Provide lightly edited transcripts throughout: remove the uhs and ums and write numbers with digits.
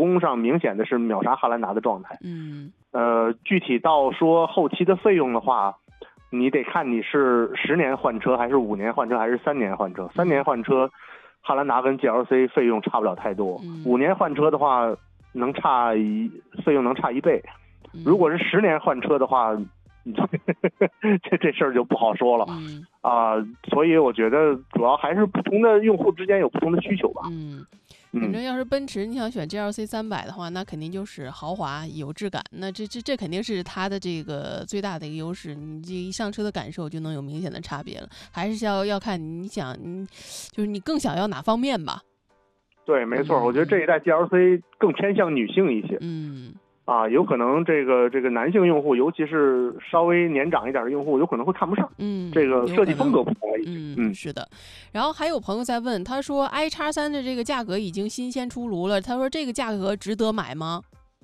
工上明显的是秒杀汉兰达的状态。具体到说后期的费用的话，你得看你是10年换车还是5年换车还是3年换车。3年换车，汉兰达跟 GLC 费用差不了太多。5年换车的话，费用能差1倍。如果是10年换车的话，这事儿就不好说了。所以我觉得主要还是不同的用户之间有不同的需求吧。 反正要是奔驰你想选 GLC 300的话，那肯定就是豪华有质感，那这肯定是它的这个最大的一个优势，你这一上车的感受就能有明显的差别了。还是要看就是你更想要哪方面吧。 对，没错，我觉得这一代 GLC 更偏向女性一些。有可能这个男性用户，尤其是稍微年长一点的用户，有可能会看不上。这个设计风格不同了已经。 是的。然后还有朋友在问，他说 iX3 的这个价格已经新鲜出炉了，他说这个价格值得买吗？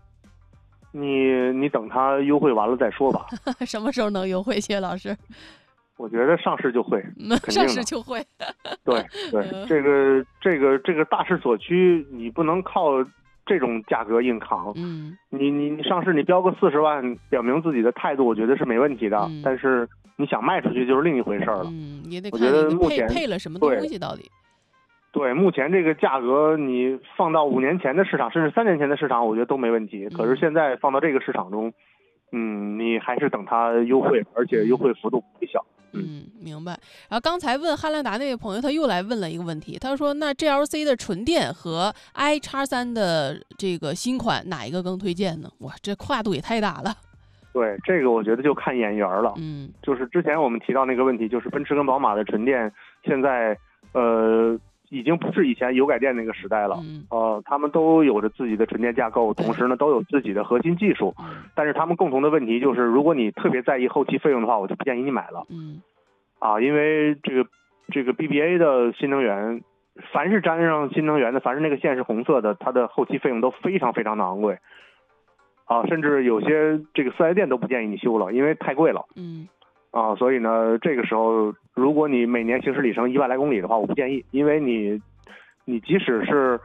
你等它优惠完了再说吧。 什么时候能优惠，谢老师？ 我觉得上市就会， 上市就会。 对，这个大势所趋，你不能靠这种价格硬扛。你上市你标个40万，表明自己的态度，我觉得是没问题的。但是你想卖出去就是另一回事了。 也得看我觉得目前配了什么东西到底。 对，目前这个价格你放到5年前的市场，甚至3年前的市场，我觉得都没问题。可是现在放到这个市场中，你还是等它优惠，而且优惠幅度不会小。 明白。然后刚才问汉兰达那位朋友，他又来问了一个问题，他说那 GLC 的纯电和 iX3 的这个新款哪一个更推荐呢？哇，这跨度也太大了。 对，这个我觉得就看眼缘了。就是之前我们提到那个问题，就是奔驰跟宝马的纯电现在已经不是以前油改电那个时代了。他们都有着自己的纯电架构，同时呢都有自己的核心技术。但是他们共同的问题就是，如果你特别在意后期费用的话，我就不建议你买了。因为这个 BBA 的新能源，凡是沾上新能源的，凡是那个线是红色的，它的后期费用都非常非常的昂贵。甚至有些这个4S店都不建议你修了，因为太贵了。所以呢，这个时候如果你每年行驶里程1万来公里的话，我不建议，因为你即使是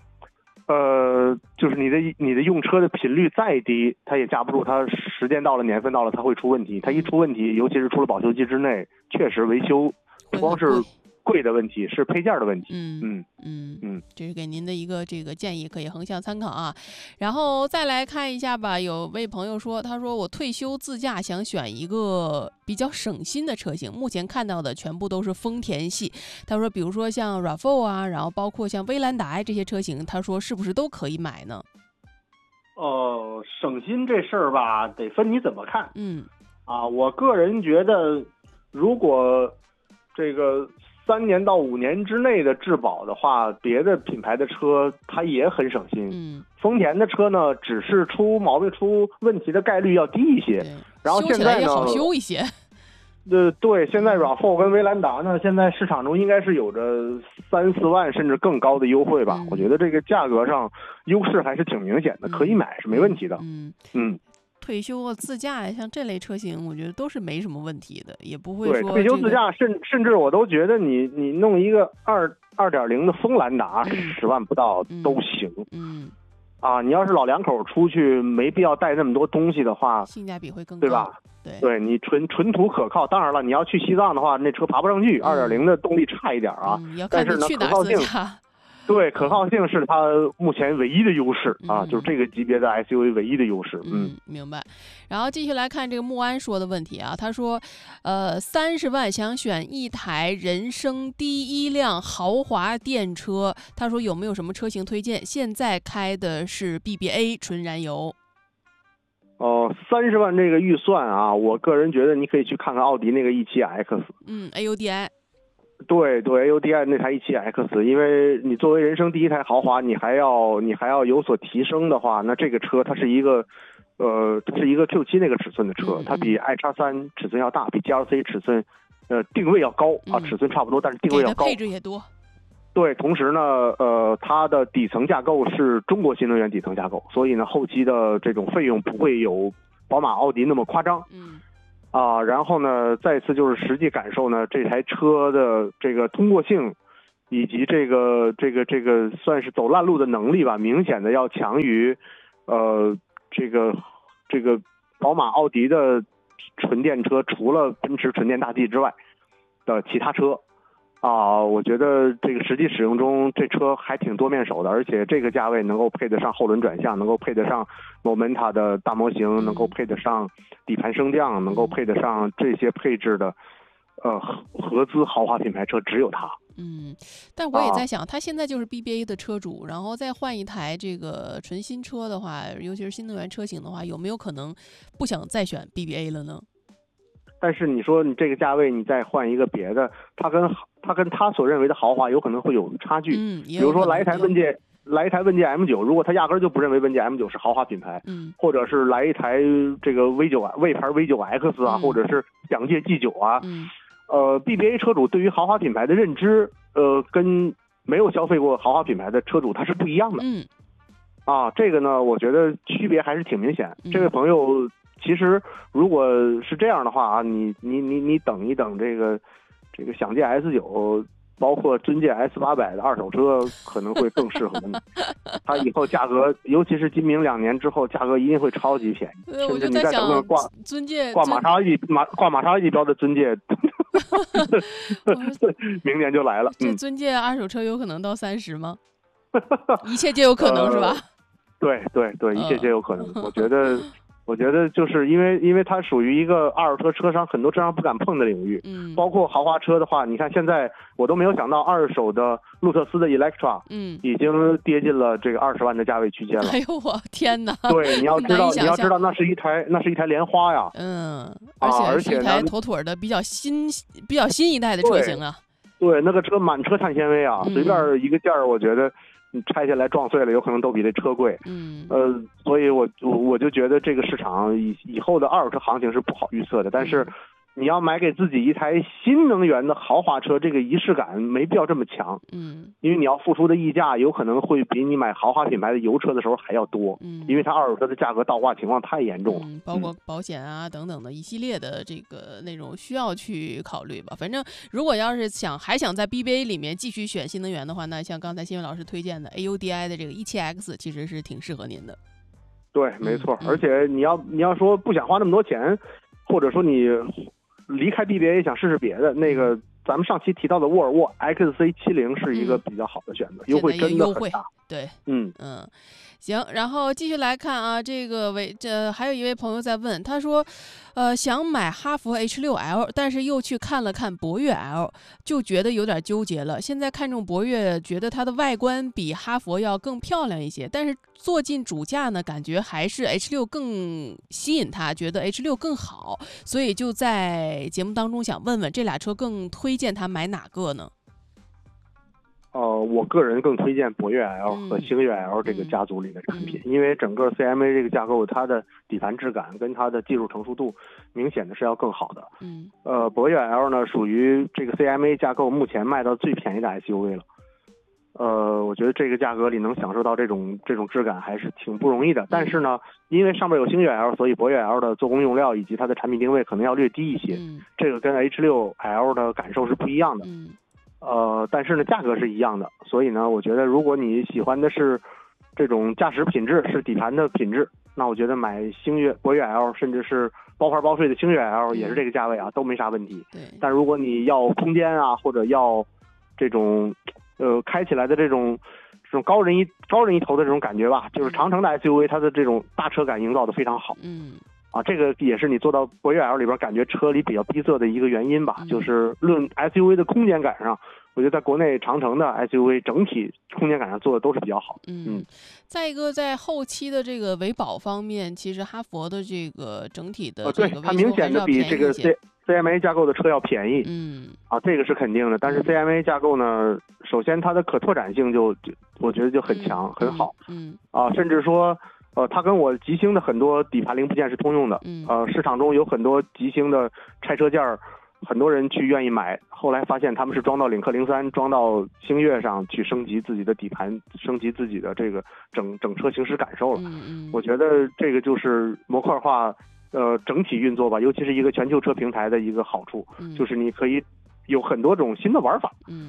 就是你的用车的频率再低，它也架不住它时间到了年份到了它会出问题。它一出问题，尤其是出了保修期之内，确实维修不光是贵的问题，是配件的问题。 这是给您的一个这个建议，可以横向参考啊。然后再来看一下吧，有位朋友说，他说我退休自驾想选一个比较省心的车型，目前看到的全部都是丰田系。他说比如说像 RAV4 啊，然后包括像威兰达这些车型，他说是不是都可以买呢？ 省心这事儿吧，得分你怎么看。我个人觉得，如果这个3年到5年之内的质保的话，别的品牌的车它也很省心。丰田的车呢，只是出毛病出问题的概率要低一些，然后现在呢修起来也好修一些。 对，现在 RAV4 跟威兰达呢，现在市场中应该是有着3-4万甚至更高的优惠吧。我觉得这个价格上优势还是挺明显的，可以买是没问题的。 退休啊，自驾呀，像这类车型，我觉得都是没什么问题的，也不会说、 退休自驾，甚至我都觉得你弄一个2.0的锋兰达10万不到都行。你要是老两口出去，没必要带那么多东西的话， 性价比会更高， 对吧？ 对， 你纯途可靠。当然了，你要去西藏的话，那车爬不上去，2.0的动力差一点啊。但是呢，可靠性。对，可靠性是它目前唯一的优势就是这个级别的 SUV 唯一的优势。 明白。然后继续来看这个穆安说的问题啊，他说，30万想选一台人生第一辆豪华电车，他说有没有什么车型推荐？现在开的是 BBA 纯燃油。 30万这个预算啊，我个人觉得你可以去看看奥迪那个 E7X。 AUDI。 对 AUDI 那台 E7X， 因为你作为人生第一台豪华，你还要有所提升的话，那这个车它是一个Q7 那个尺寸的车，它比 iX3 尺寸要大，比 GLC 尺寸定位要高尺寸差不多，但是定位要高， 配置也多。 对，同时呢它的底层架构是中国新能源底层架构，所以呢后期的这种费用不会有宝马奥迪那么夸张。然后呢，再次就是实际感受呢，这台车的这个通过性以及这个算是走烂路的能力吧，明显的要强于这个宝马、奥迪的纯电车，除了奔驰纯电大 G 之外的其他车。我觉得这个实际使用中，这车还挺多面手的，而且这个价位能够配得上后轮转向，能够配得上 Momenta 的大模型，能够配得上底盘升降，能够配得上这些配置的合资豪华品牌车，只有它。 但我也在想，他现在就是 BBA 的车主，然后再换一台这个纯新车的话，尤其是新能源车型的话，有没有可能不想再选 BBA 了呢？ 但是你说你这个价位，你再换一个别的，它跟他所认为的豪华有可能会有差距。比如说来一台问界 M9， 如果他压根就不认为问界 M9 是豪华品牌，或者是来一台这个 V9 魏牌 V9X 啊，或者是蒋介 G9 啊，BBA 车主对于豪华品牌的认知，跟没有消费过豪华品牌的车主他是不一样的。这个呢，我觉得区别还是挺明显。这位朋友。其实，如果是这样的话你等一等，这个享界 S9，包括尊界 S800的二手车可能会更适合你。它以后价格，尤其是今明2年之后，价格一定会超级便宜。 我就在想，尊界挂玛莎拉蒂标的尊界，明年就来了。 这尊界二手车有可能到30吗？一切皆有可能，是吧？ 对，一切皆有可能。我觉得就是因为它属于一个二手车车商很多车商不敢碰的领域，包括豪华车的话，你看现在我都没有想到二手的路特斯的 Electra，已经跌进了这个20万的价位区间了。 哎呦我天哪！ 对，你要知道那是一台莲花呀， 而且是一台妥妥的比较新一代的车型啊。 对，那个车满车碳纤维啊，随便一个件儿，我觉得。你拆下来撞碎了，有可能都比这车贵。所以我就觉得这个市场以后的二手车行情是不好预测的。但是你要买给自己一台新能源的豪华车，这个仪式感没必要这么强。因为你要付出的溢价有可能会比你买豪华品牌的油车的时候还要多。因为它二手车的价格倒挂情况太严重了。 包括保险啊等等的一系列的这个内容需要去考虑吧。反正如果要是还想在 BBA 里面继续选新能源的话，那像刚才新闻老师推荐的 AUDI 的这个 E7X 其实是挺适合您的。 对，没错。而且你要说不想花那么多钱，或者说你离开 BBA 想试试别的，那个咱们上期提到的沃尔沃 XC70是一个比较好的选择，优惠真的很大。 对，行，然后继续来看啊，还有一位朋友在问，他说，想买哈弗 H6L， 但是又去看了看博越 L， 就觉得有点纠结了。现在看中博越，觉得它的外观比哈弗要更漂亮一些，但是坐进主驾呢，感觉还是 H6 更吸引他，觉得 H6 更好，所以就在节目当中想问问，这俩车更推荐他买哪个呢？ 我个人更推荐博越 L 和星越 L 这个家族里的产品，因为整个 CMA 这个架构，它的底盘质感跟它的技术成熟度明显的是要更好的。博越 L 呢属于这个 CMA 架构目前卖到最便宜的 SUV 了。我觉得这个价格里能享受到这种质感还是挺不容易的。但是呢，因为上面有星越 L， 所以博越 L 的做工用料以及它的产品定位可能要略低一些。这个跟 H6L 的感受是不一样的。但是呢，价格是一样的，所以呢，我觉得如果你喜欢的是这种驾驶品质，是底盘的品质，那我觉得买博越 L， 甚至是包牌包税的星越 L 也是这个价位啊，都没啥问题。但如果你要空间啊，或者要这种开起来的这种高人一头的这种感觉吧，就是长城的 SUV， 它的这种大车感营造的非常好。这个也是你做到博越 L 里边感觉车里比较逼仄的一个原因吧，就是论 SUV 的空间感上，我觉得在国内长城的 SUV 整体空间感上做的都是比较好。 再一个在后期的这个维保方面，其实哈弗的这个整体的对它明显的比这个 CMA 架构的车要便宜。这个是肯定的。但是 CMA 架构呢，首先它的可拓展性我觉得就很强，很好。甚至说它跟我极星的很多底盘零部件是通用的。市场中有很多极星的拆车件儿，很多人去愿意买，后来发现他们是装到领克03、装到星越上去升级自己的底盘，升级自己的这个整车行驶感受了。我觉得这个就是模块化整体运作吧，尤其是一个全球车平台的一个好处，就是你可以有很多种新的玩法。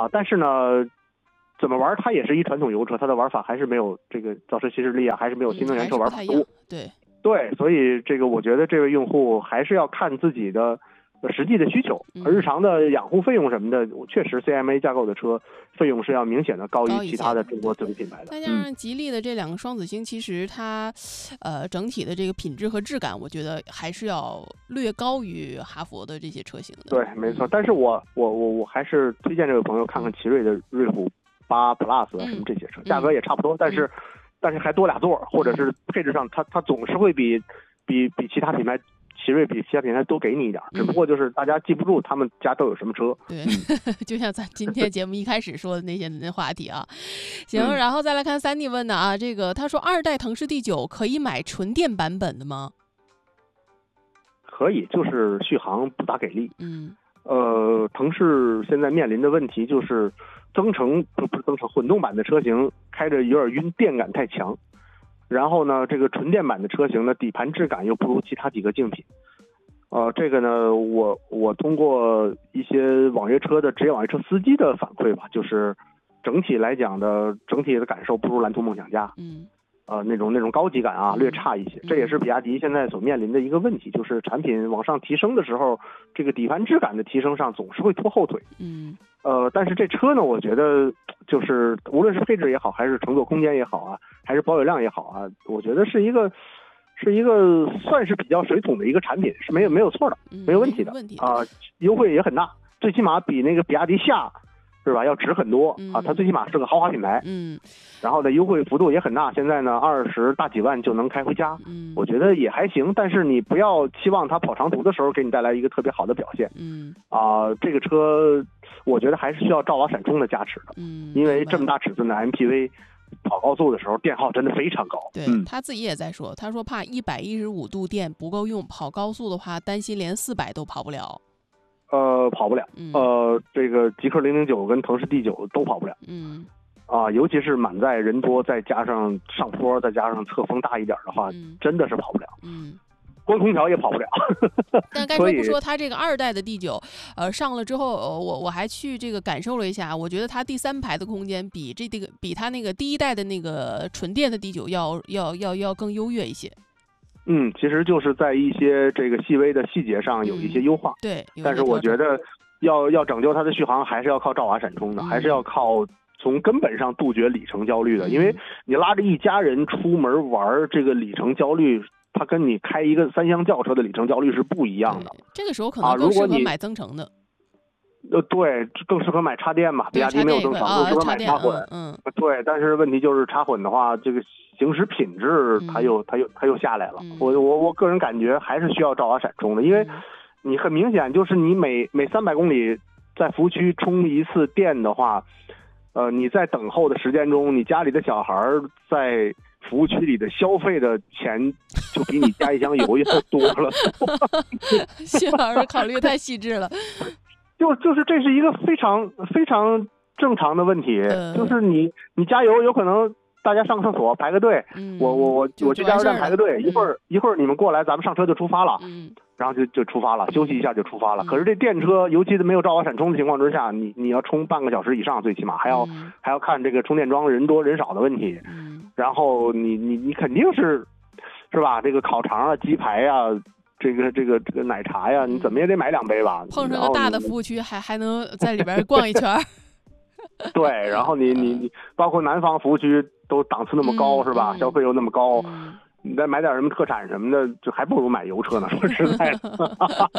但是呢，怎么玩它也是一传统油车，它的玩法还是没有这个造车新势力还是没有新能源车玩法多。对，所以这个我觉得这位用户还是要看自己的实际的需求，日常的养护费用什么的，确实 CMA 架构的车费用是要明显的高于其他的中国自主品牌的。 再加上吉利的这2个双子星，其实它整体的这个品质和质感，我觉得还是要略高于哈弗的这些车型的。 对，没错。但是我还是推荐这位朋友看看奇瑞的瑞虎8 Plus 什么这些车，价格也差不多，但是还多2座，或者是配置上它总是会比其他品牌。奇瑞比其他品牌多给你一点，只不过就是大家记不住他们家都有什么车。 对，就像咱今天节目一开始说的那些话题啊。行，然后再来看3D 问的啊，这个他说2代腾势 D9 可以买纯电版本的吗？ 可以，就是续航不大给力。腾势现在面临的问题就是混动版的车型开着有点晕，电感太强。然后呢，这个纯电版的车型呢，底盘质感又不如其他几个竞品。这个呢，我通过一些网约车的职业网约车司机的反馈吧，就是整体来讲的整体的感受不如蓝图梦想家。那种高级感啊略差一些，这也是比亚迪现在所面临的一个问题，就是产品往上提升的时候，这个底盘质感的提升上总是会拖后腿。但是这车呢，我觉得就是无论是配置也好，还是乘坐空间也好啊，还是保有量也好啊，我觉得是一个算是比较水桶的一个产品，是没有错的，没有问题的优惠也很大，最起码比那个比亚迪夏是吧要值很多它最起码是个豪华品牌。然后呢，优惠幅度也很大，现在呢20大几万就能开回家。我觉得也还行，但是你不要期望它跑长途的时候给你带来一个特别好的表现。这个车我觉得还是需要照瓦闪充的加持的。因为这么大尺寸的 MPV 跑高速的时候电耗真的非常高。 对，他自己也在说，他说怕115度电不够用，跑高速的话担心连400都跑不了。 跑不了。这个极氪009跟腾势 D9 都跑不了。尤其是满载人多，再加上上坡，再加上侧风大一点的话，真的是跑不了。关空调也跑不了。 但该说不说，它这个2代的 D9，上了之后，我还去这个感受了一下，我觉得它第3排的空间比它那个第1代的那个纯电的 D9 要更优越一些。 其实就是在一些这个细微的细节上有一些优化。 对， 但是我觉得要拯救它的续航，还是要靠照瓦闪充的，还是要靠从根本上杜绝里程焦虑的。因为你拉着一家人出门玩，这个里程焦虑，它跟你开一个3厢轿车的里程焦虑是不一样的。 这个时候可能更适合买增程的。 对，更适合买插电嘛，比亚迪没有增程，更适合买插混。对，但是问题就是插混的话，这个行驶品质它又下来了。我个人感觉还是需要照瓦闪充的，因为你很明显就是你每300公里在服务区充一次电的话，你在等候的时间中，你家里的小孩在服务区里的消费的钱就比你加一箱油要多了。 谢老师考虑太细致了。 就是这是一个非常非常正常的问题。就是你加油有可能大家上厕所排个队，我去加油站排个队，一会儿你们过来，咱们上车就出发了。然后就出发了，休息一下就出发了。可是这电车，尤其是没有照瓦闪充的情况之下，你要充半个小时以上，最起码还要看这个充电桩人多人少的问题。然后你肯定是吧？这个烤肠啊、鸡排啊，这个奶茶呀，你怎么也得买2杯吧。 碰上个大的服务区，还能在里边逛一圈。 对，然后你包括南方服务区都档次那么高，是吧？消费又那么高。你再买点什么特产什么的，就还不如买油车呢。说实在的。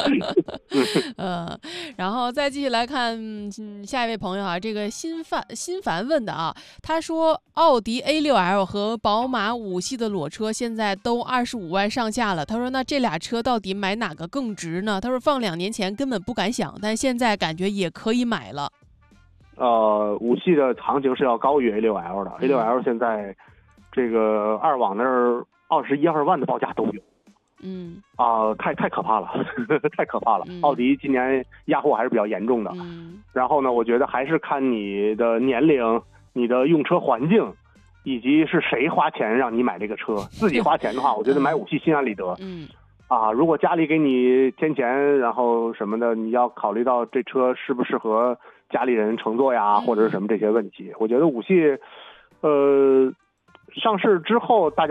然后再继续来看下一位朋友啊，这个新凡问的啊，他说奥迪 A6L 和宝马5系的裸车现在都25万上下了。他说那这俩车到底买哪个更值呢？他说放2年前根本不敢想，但现在感觉也可以买了。 5系的行情是要高于 A6L 的。A6L 现在这个2网那儿21-22万的报价都有。太可怕了。太可怕了。奥迪今年压货还是比较严重的。然后呢，我觉得还是看你的年龄、你的用车环境，以及是谁花钱让你买这个车。自己花钱的话，我觉得买5系心安理得。如果家里给你添钱，然后什么的，你要考虑到这车适不适合家里人乘坐呀，或者是什么这些问题。我觉得5系，上市之后大家